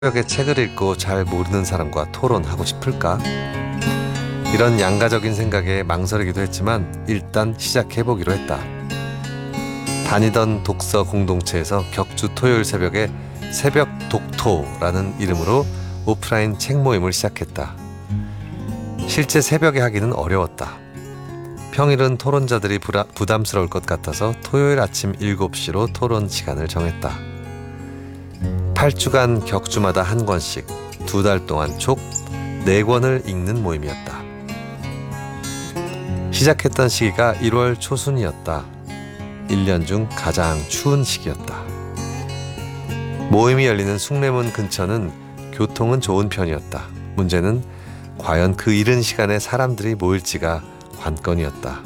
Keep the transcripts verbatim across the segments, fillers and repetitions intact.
새벽에 책을 읽고 잘 모르는 사람과 토론하고 싶을까? 이런 양가적인 생각에 망설이기도 했지만 일단 시작해보기로 했다. 다니던 독서 공동체에서 격주 토요일 새벽에 새벽 독토라는 이름으로 오프라인 책 모임을 시작했다. 실제 새벽에 하기는 어려웠다. 평일은 토론자들이 부라, 부담스러울 것 같아서 토요일 아침 일곱 시로 토론 시간을 정했다. 팔 주간 격주마다 한 권씩 두 달 동안 총 네 권을 읽는 모임이었다. 시작했던 시기가 일월 초순이었다. 일 년 중 가장 추운 시기였다. 모임이 열리는 숭례문 근처는 교통은 좋은 편이었다. 문제는 과연 그 이른 시간에 사람들이 모일지가 관건이었다.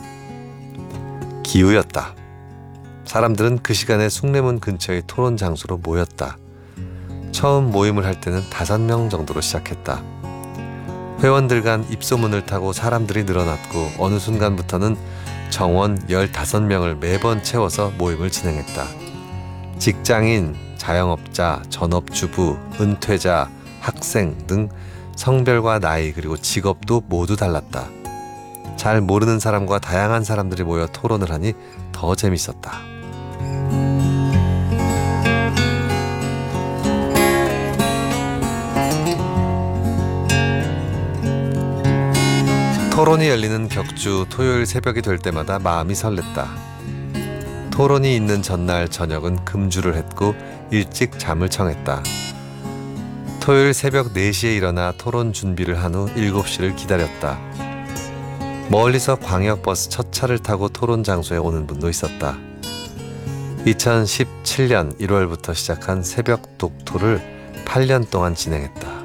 기후였다. 사람들은 그 시간에 숭례문 근처의 토론 장소로 모였다. 처음 모임을 할 때는 다섯 명 정도로 시작했다. 회원들 간 입소문을 타고 사람들이 늘어났고 어느 순간부터는 정원 열다섯 명을 매번 채워서 모임을 진행했다. 직장인, 자영업자, 전업주부, 은퇴자, 학생 등 성별과 나이 그리고 직업도 모두 달랐다. 잘 모르는 사람과 다양한 사람들이 모여 토론을 하니 더 재밌었다. 토론이 열리는 격주 토요일 새벽이 될 때마다 마음이 설렜다. 토론이 있는 전날 저녁은 금주를 했고 일찍 잠을 청했다. 토요일 새벽 네 시에 일어나 토론 준비를 한 후 일곱 시를 기다렸다. 멀리서 광역버스 첫 차를 타고 토론 장소에 오는 분도 있었다. 이천십칠 년 일월부터 시작한 새벽 독토를 팔 년 동안 진행했다.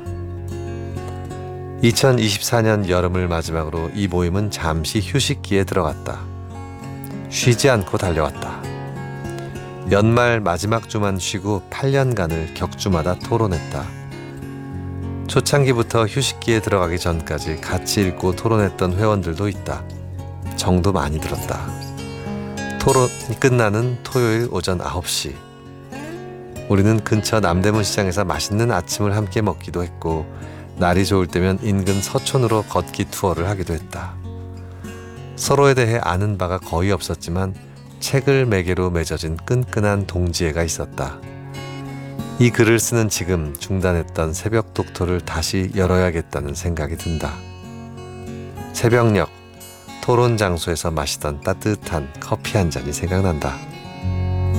이천이십사 년 여름을 마지막으로 이 모임은 잠시 휴식기에 들어갔다. 쉬지 않고 달려왔다. 연말 마지막 주만 쉬고 팔 년간을 격주마다 토론했다. 초창기부터 휴식기에 들어가기 전까지 같이 읽고 토론했던 회원들도 있다. 정도 많이 들었다. 토론이 끝나는 토요일 오전 아홉 시. 우리는 근처 남대문 시장에서 맛있는 아침을 함께 먹기도 했고 날이 좋을 때면 인근 서촌으로 걷기 투어를 하기도 했다. 서로에 대해 아는 바가 거의 없었지만 책을 매개로 맺어진 끈끈한 동지애가 있었다. 이 글을 쓰는 지금 중단했던 새벽 독토를 다시 열어야겠다는 생각이 든다. 새벽녘 토론 장소에서 마시던 따뜻한 커피 한 잔이 생각난다.